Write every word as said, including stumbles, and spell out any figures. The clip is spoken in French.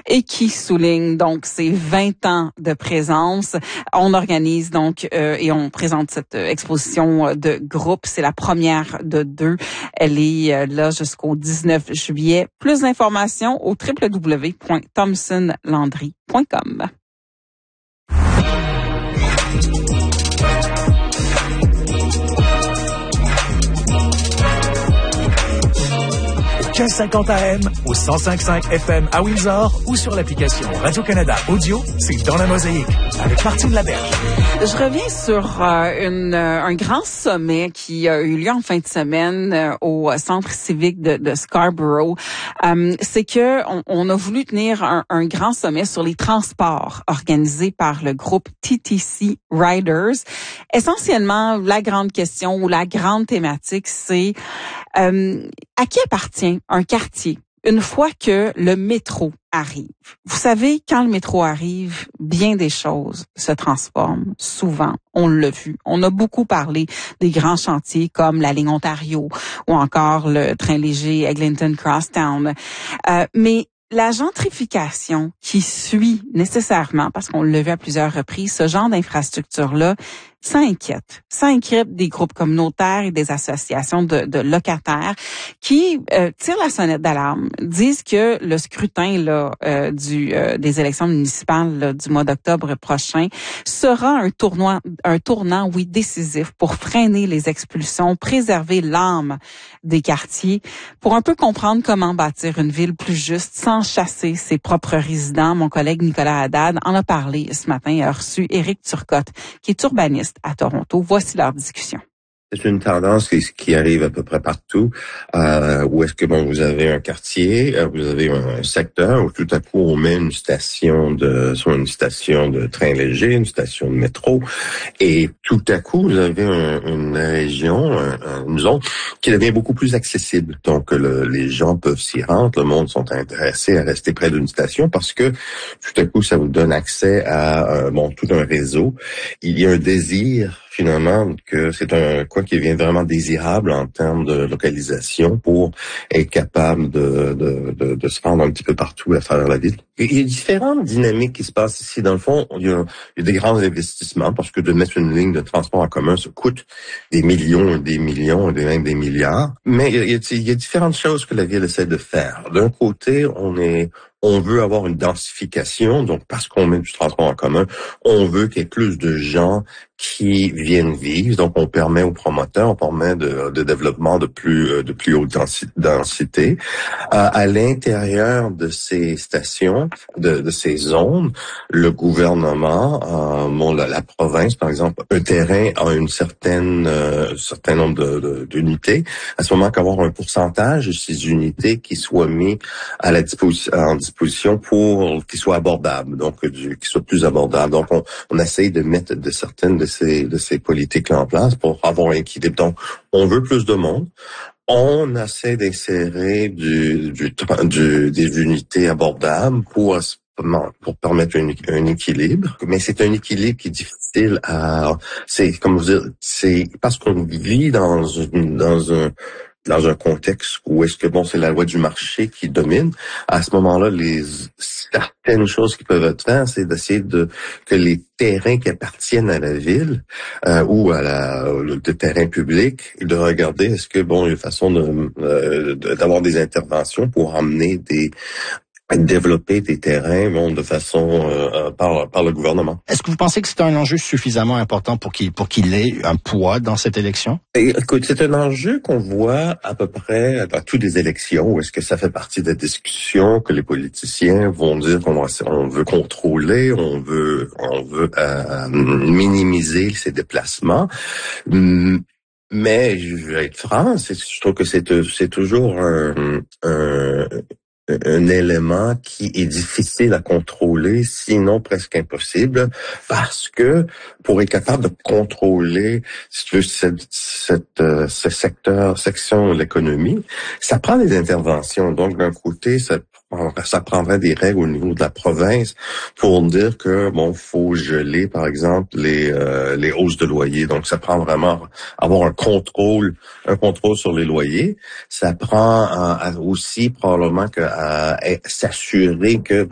et qui souligne donc ses vingt ans de présence. On organise donc euh, et on présente cette exposition de groupe. C'est la première de deux. Elle est euh, là jusqu'au dix-neuf juillet. Plus d'informations au w w w point thomson landry point com. quinze cinquante A M, au cent cinq virgule cinq F M à Windsor ou sur l'application Radio-Canada Audio, c'est Dans la Mosaïque, avec Martine Laberge. Je reviens sur euh, une, euh, un grand sommet qui a eu lieu en fin de semaine euh, au centre civique de, de Scarborough. Euh, c'est que on, on a voulu tenir un, un grand sommet sur les transports organisé par le groupe T T C Riders. Essentiellement, la grande question ou la grande thématique, c'est euh, à qui appartient un quartier une fois que le métro arrive? Vous savez, quand le métro arrive, bien des choses se transforment. Souvent, on l'a vu. On a beaucoup parlé des grands chantiers comme la ligne Ontario ou encore le train léger Eglinton Crosstown. Euh, mais la gentrification qui suit nécessairement, parce qu'on l'a vu à plusieurs reprises, ce genre d'infrastructure-là, ça inquiète. Ça inquiète des groupes communautaires et des associations de, de locataires qui euh, tirent la sonnette d'alarme, disent que le scrutin là euh, du euh, des élections municipales là, du mois d'octobre prochain sera un tournant, un tournant, oui, décisif pour freiner les expulsions, préserver l'âme des quartiers, pour un peu comprendre comment bâtir une ville plus juste sans chasser ses propres résidents. Mon collègue Nicolas Haddad en a parlé ce matin et a reçu Éric Turcotte, qui est urbaniste à Toronto. Voici leur discussion. C'est une tendance qui, qui arrive à peu près partout, euh, où est-ce que bon, vous avez un quartier, vous avez un secteur où tout à coup on met une station de, soit une station de train léger, une station de métro, et tout à coup vous avez un, une région, un, une zone qui devient beaucoup plus accessible. Donc le, les gens peuvent s'y rendre, le monde sont intéressés à rester près d'une station parce que tout à coup ça vous donne accès à euh, bon tout un réseau. Il y a un désir finalement que c'est un coin qui devient vraiment désirable en termes de localisation pour être capable de, de, de, de se rendre un petit peu partout à travers la ville. Et il y a différentes dynamiques qui se passent ici. Dans le fond, il y a, il y a des grands investissements parce que de mettre une ligne de transport en commun, ça coûte des millions, des millions, et même des milliards. Mais il y a, il y a différentes choses que la ville essaie de faire. D'un côté, on est On veut avoir une densification, donc parce qu'on met du transport en commun, on veut qu'il y ait plus de gens qui viennent vivre. Donc, on permet aux promoteurs, on permet de, de développement de plus de plus haute densité. Euh, à l'intérieur de ces stations, de, de ces zones, le gouvernement, euh, bon, la, la province, par exemple, un terrain a une certaine euh, certain nombre de, de, d'unités. À ce moment, qu'avoir un pourcentage de ces unités qui soient mis à la disposition en disposition pour qu'ils soient abordables, donc du, qu'ils soient plus abordables. Donc, on, on essaye de mettre de certaines de ces de ces politiques-là en place pour avoir un équilibre. Donc, on veut plus de monde. On essaie d'insérer du, du, du des unités abordables pour pour permettre un, un équilibre, mais c'est un équilibre qui est difficile à. C'est comme vous dire, c'est parce qu'on vit dans une dans un dans un contexte où est-ce que bon c'est la loi du marché qui domine. À ce moment-là, les certaines choses qui peuvent être faites, c'est d'essayer de que les terrains qui appartiennent à la ville euh, ou à la le, le terrain public, de regarder est-ce que bon il y a une façon de, euh, de d'avoir des interventions pour amener des développer des terrains bon, de façon euh, par par le gouvernement. Est-ce que vous pensez que c'est un enjeu suffisamment important pour qu'il pour qu'il ait un poids dans cette élection? Et, écoute, c'est un enjeu qu'on voit à peu près dans toutes les élections où est-ce que ça fait partie des discussions que les politiciens vont dire qu'on va, on veut contrôler, on veut on veut euh, minimiser ces déplacements. Mais je vais être franc, c'est, je trouve que c'est c'est toujours un, un un élément qui est difficile à contrôler, sinon presque impossible, parce que pour être capable de contrôler si tu veux, cette, cette, euh, ce secteur, section de l'économie, ça prend des interventions. Donc, d'un côté, ça ça prendrait des règles au niveau de la province pour dire que bon, faut geler, par exemple, les euh, les hausses de loyer. Donc, ça prend vraiment avoir un contrôle, un contrôle sur les loyers. Ça prend euh, aussi probablement que à, à s'assurer que